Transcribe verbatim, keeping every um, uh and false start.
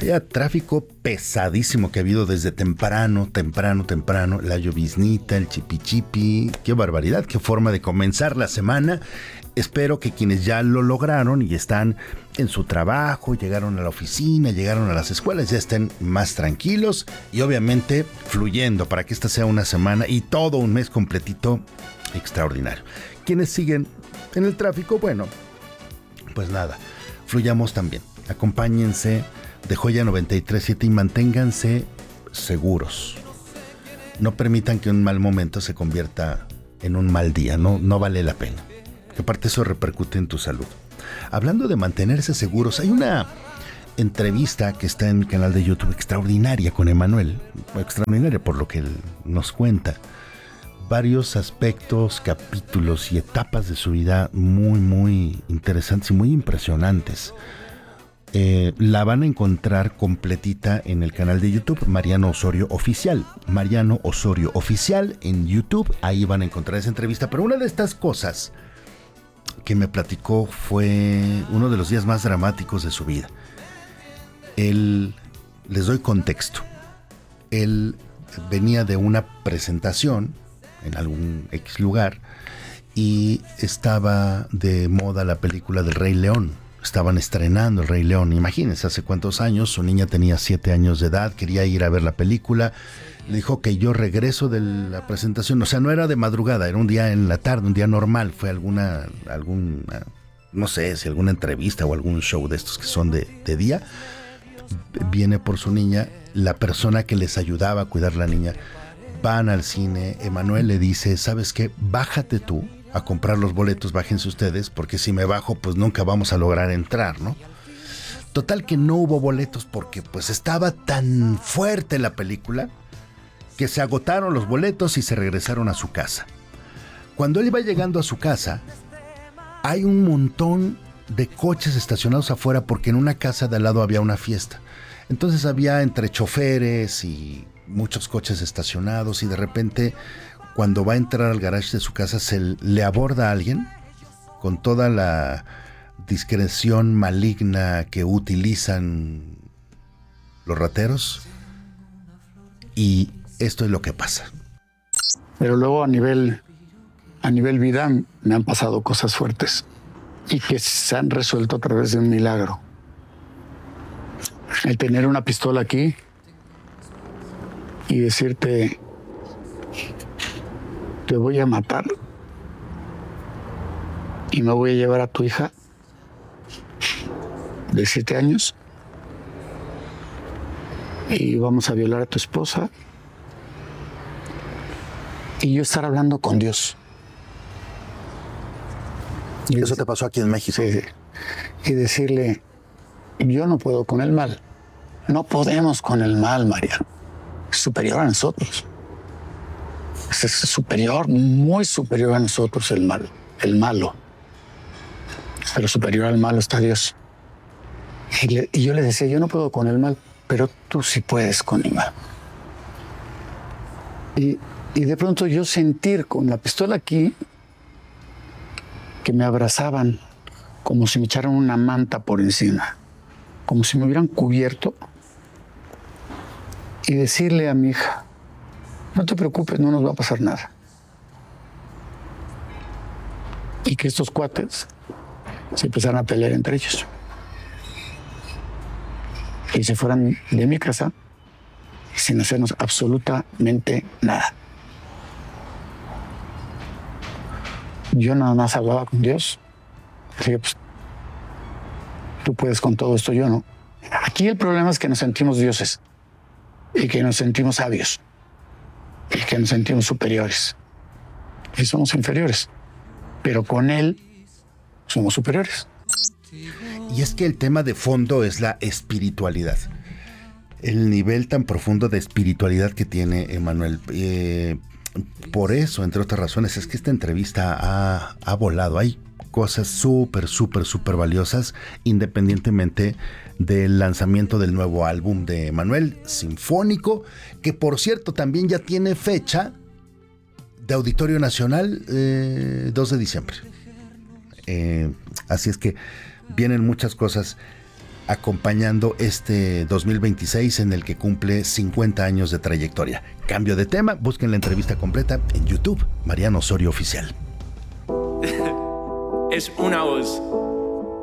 Vaya tráfico pesadísimo que ha habido desde temprano, temprano, temprano. La lloviznita, el chipichipi. Qué barbaridad, qué forma de comenzar la semana. Espero que quienes ya lo lograron y están en su trabajo, llegaron a la oficina, llegaron a las escuelas, ya estén más tranquilos y obviamente fluyendo para que esta sea una semana y todo un mes completito extraordinario. Quienes siguen en el tráfico, bueno, pues nada, fluyamos también. Acompáñense de Joya noventa y tres punto siete y manténganse seguros. No permitan que un mal momento se convierta en un mal día, no, no vale la pena. Que aparte eso repercute en tu salud. Hablando de mantenerse seguros, hay una entrevista que está en mi canal de YouTube extraordinaria con Emanuel, extraordinaria por lo que él nos cuenta. Varios aspectos, capítulos y etapas de su vida muy, muy interesantes y muy impresionantes. Eh, la van a encontrar completita en el canal de YouTube, Mariano Osorio Oficial. Mariano Osorio Oficial en YouTube, ahí van a encontrar esa entrevista. Pero una de estas cosas que me platicó fue uno de los días más dramáticos de su vida. Él, les doy contexto, él venía de una presentación en algún X lugar y estaba de moda la película del Rey León. Estaban estrenando el Rey León, imagínense, hace cuántos años, su niña tenía siete años de edad, quería ir a ver la película. Le dijo que yo regreso de la presentación, o sea, no era de madrugada, era un día en la tarde, un día normal, fue alguna, alguna, no sé, si alguna entrevista o algún show de estos que son de, de día. Viene por su niña, la persona que les ayudaba a cuidar la niña, van al cine, Emanuel le dice, ¿sabes qué? Bájate tú a comprar los boletos, bájense ustedes, porque si me bajo, pues nunca vamos a lograr entrar, ¿no? Total que no hubo boletos porque pues estaba tan fuerte la película que se agotaron los boletos y se regresaron a su casa. Cuando él iba llegando a su casa, hay un montón de coches estacionados afuera porque en una casa de al lado había una fiesta. Entonces había entre choferes y muchos coches estacionados y de repente cuando va a entrar al garage de su casa se le aborda a alguien con toda la discreción maligna que utilizan los rateros y esto es lo que pasa. Pero luego a nivel, a nivel vida me han pasado cosas fuertes y que se han resuelto a través de un milagro. El tener una pistola aquí y decirte, te voy a matar y me voy a llevar a tu hija de siete años y vamos a violar a tu esposa. Y yo estar hablando con Dios. Y eso te pasó aquí en México. Sí, y decirle, yo no puedo con el mal. No podemos con el mal, Mariano. Es superior a nosotros. Es superior, muy superior a nosotros el mal, el malo. Pero superior al malo está Dios. Y, le, y yo le decía, yo no puedo con el mal, pero tú sí puedes con el mal. Y Y de pronto yo sentir con la pistola aquí que me abrazaban como si me echaran una manta por encima, como si me hubieran cubierto y decirle a mi hija, no te preocupes, no nos va a pasar nada. Y que estos cuates se empezaran a pelear entre ellos y se fueran de mi casa sin hacernos absolutamente nada. Yo nada más hablaba con Dios. Dije, pues, tú puedes con todo esto, yo no. Aquí el problema es que nos sentimos dioses y que nos sentimos sabios y que nos sentimos superiores. Y somos inferiores. Pero con Él somos superiores. Y es que el tema de fondo es la espiritualidad. El nivel tan profundo de espiritualidad que tiene Emanuel. Eh, por eso, entre otras razones, es que esta entrevista ha, ha volado. Hay cosas súper, súper, súper valiosas, independientemente del lanzamiento del nuevo álbum de Emanuel, Sinfónico, que por cierto también ya tiene fecha de Auditorio Nacional, eh, dos de diciembre. Eh, así es que vienen muchas cosas acompañando este dos mil veintiséis en el que cumple cincuenta años de trayectoria. Cambio de tema, busquen la entrevista completa en YouTube, Mariano Osorio Oficial. Es una voz.